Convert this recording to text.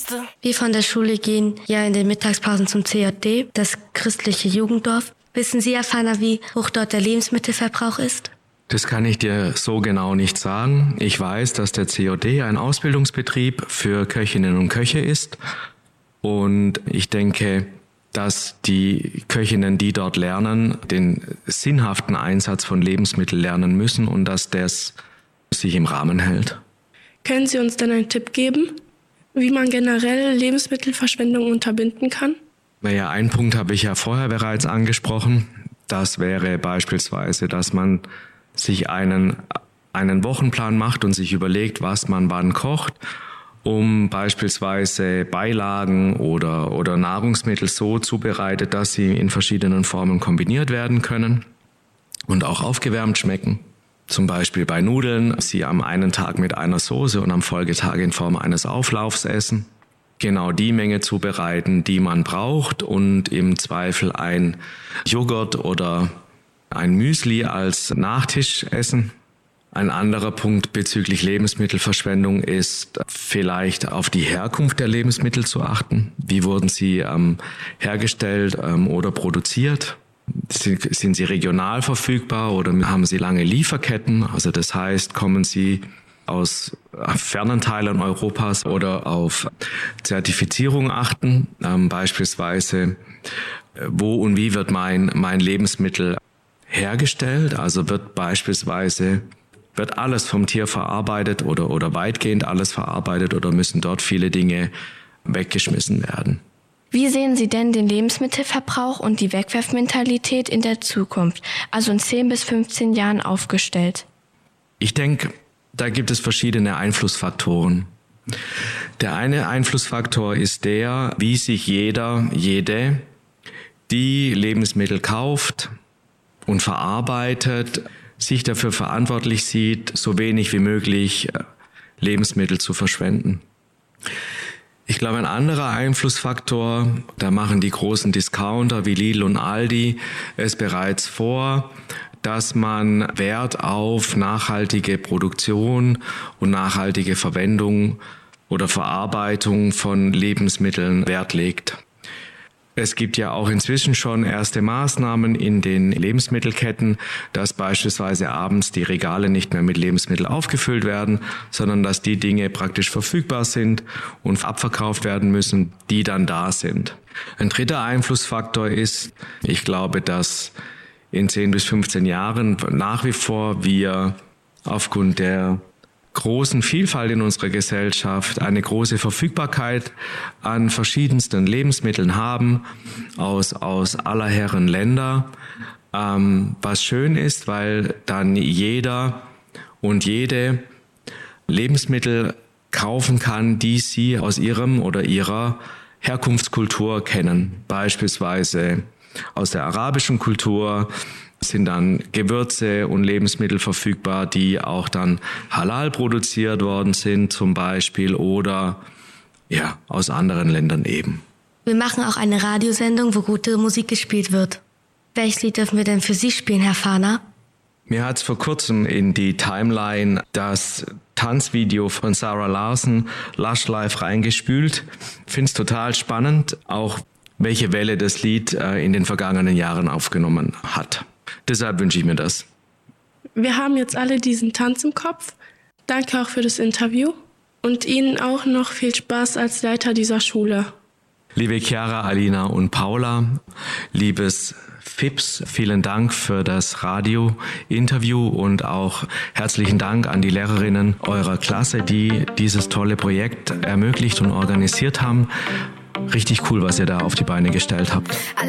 Wir von der Schule gehen ja in den Mittagspausen zum CJD, das christliche Jugenddorf. Wissen Sie, Herr Pfanner, wie hoch dort der Lebensmittelverbrauch ist? Das kann ich dir so genau nicht sagen. Ich weiß, dass der CJD ein Ausbildungsbetrieb für Köchinnen und Köche ist. Und ich denke, dass die Köchinnen, die dort lernen, den sinnhaften Einsatz von Lebensmitteln lernen müssen und dass das sich im Rahmen hält. Können Sie uns denn einen Tipp geben, wie man generell Lebensmittelverschwendung unterbinden kann? Naja, einen Punkt habe ich ja vorher bereits angesprochen. Das wäre beispielsweise, dass man sich einen Wochenplan macht und sich überlegt, was man wann kocht, um beispielsweise Beilagen oder Nahrungsmittel so zubereitet, dass sie in verschiedenen Formen kombiniert werden können und auch aufgewärmt schmecken. Zum Beispiel bei Nudeln, sie am einen Tag mit einer Soße und am Folgetag in Form eines Auflaufs essen. Genau die Menge zubereiten, die man braucht und im Zweifel ein Joghurt oder ein Müsli als Nachtisch essen. Ein anderer Punkt bezüglich Lebensmittelverschwendung ist vielleicht auf die Herkunft der Lebensmittel zu achten. Wie wurden sie hergestellt oder produziert? Sind sie regional verfügbar oder haben sie lange Lieferketten? Also das heißt, kommen sie aus fernen Teilen Europas oder auf Zertifizierung achten? Beispielsweise, wo und wie wird mein Lebensmittel hergestellt? Also wird alles vom Tier verarbeitet oder weitgehend alles verarbeitet oder müssen dort viele Dinge weggeschmissen werden? Wie sehen Sie denn den Lebensmittelverbrauch und die Wegwerfmentalität in der Zukunft, also in 10 bis 15 Jahren aufgestellt? Ich denke, da gibt es verschiedene Einflussfaktoren. Der eine Einflussfaktor ist der, wie sich jede, die Lebensmittel kauft und verarbeitet, sich dafür verantwortlich sieht, so wenig wie möglich Lebensmittel zu verschwenden. Ich glaube, ein anderer Einflussfaktor, da machen die großen Discounter wie Lidl und Aldi es bereits vor, dass man Wert auf nachhaltige Produktion und nachhaltige Verwendung oder Verarbeitung von Lebensmitteln Wert legt. Es gibt ja auch inzwischen schon erste Maßnahmen in den Lebensmittelketten, dass beispielsweise abends die Regale nicht mehr mit Lebensmitteln aufgefüllt werden, sondern dass die Dinge praktisch verfügbar sind und abverkauft werden müssen, die dann da sind. Ein dritter Einflussfaktor ist, ich glaube, dass in 10 bis 15 Jahren nach wie vor wir aufgrund der großen Vielfalt in unserer Gesellschaft eine große Verfügbarkeit an verschiedensten Lebensmitteln haben aus aller Herren Länder, was schön ist, weil dann jeder und jede Lebensmittel kaufen kann, die sie aus ihrem oder ihrer Herkunftskultur kennen. Beispielsweise aus der arabischen Kultur sind dann Gewürze und Lebensmittel verfügbar, die auch dann halal produziert worden sind zum Beispiel oder ja, aus anderen Ländern eben. Wir machen auch eine Radiosendung, wo gute Musik gespielt wird. Welches Lied dürfen wir denn für Sie spielen, Herr Pfanner? Mir hat es vor kurzem in die Timeline das Tanzvideo von Sarah Larsen, Lush Life, reingespült. Finde es total spannend, auch welche Welle das Lied in den vergangenen Jahren aufgenommen hat. Deshalb wünsche ich mir das. Wir haben jetzt alle diesen Tanz im Kopf. Danke auch für das Interview und Ihnen auch noch viel Spaß als Leiter dieser Schule. Liebe Chiara, Alina und Paula, liebes Fips, vielen Dank für das Radio-Interview und auch herzlichen Dank an die Lehrerinnen eurer Klasse, die dieses tolle Projekt ermöglicht und organisiert haben. Richtig cool, was ihr da auf die Beine gestellt habt.